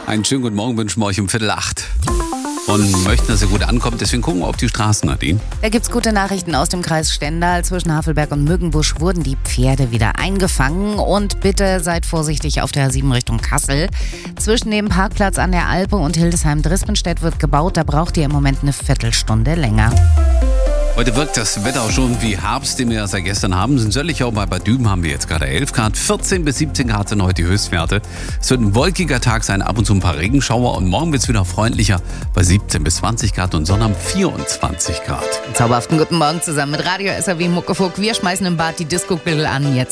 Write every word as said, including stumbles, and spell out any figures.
Einen schönen guten Morgen wünschen wir euch um Viertel acht. Und möchten, dass ihr gut ankommt, deswegen gucken wir auf die Straßen, Nadine. Da gibt's gute Nachrichten aus dem Kreis Stendal. Zwischen Havelberg und Mückenbusch wurden die Pferde wieder eingefangen. Und bitte seid vorsichtig auf der A sieben Richtung Kassel. Zwischen dem Parkplatz an der Alpe und Hildesheim-Drispenstedt wird gebaut. Da braucht ihr im Moment eine Viertelstunde länger. Heute wirkt das Wetter auch schon wie Herbst, den wir ja seit gestern haben. In Söllichau bei Bad Düben haben wir jetzt gerade elf Grad. vierzehn bis siebzehn Grad sind heute die Höchstwerte. Es wird ein wolkiger Tag sein, ab und zu ein paar Regenschauer. Und morgen wird es wieder freundlicher bei siebzehn bis zwanzig Grad und Sonne haben vierundzwanzig Grad. Zauberhaften guten Morgen zusammen mit Radio S R W Muckefuck. Wir schmeißen im Bad die Disco-Grill an. Jetzt